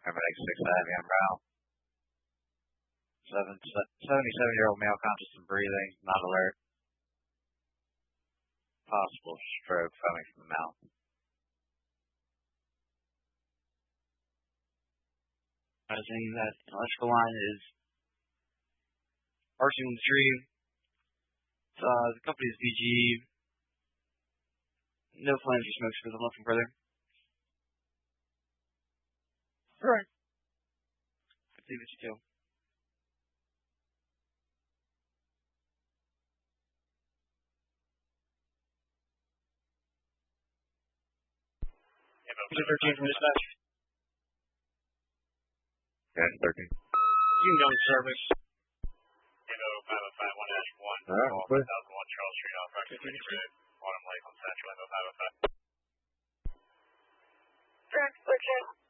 Paramedic 6 Heavy on route. 77-year-old male conscious and breathing, not alert. Possible stroke coming from the mouth. Saying that electrical line is arching the tree. The company is BG. No flames or smoke screens. I'm looking further. Correct. I believe it's you too. Is it 13 from dispatch? Yeah, 13. You know service. Evo 505-1-1. All right, clear. 1001 Charles Street, approximately Autumn Lake on Central, Evo 505. Track,